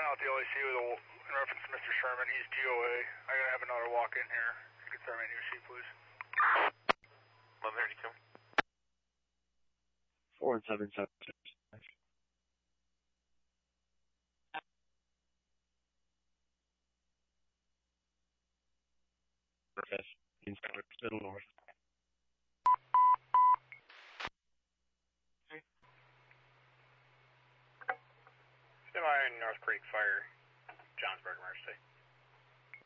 out the LAC in reference to Mr. Sherman. He's GOA. I gotta have another walk in here. If you could start my new sheet, please. 1132. 4776. Middle North. Semi North Creek Fire.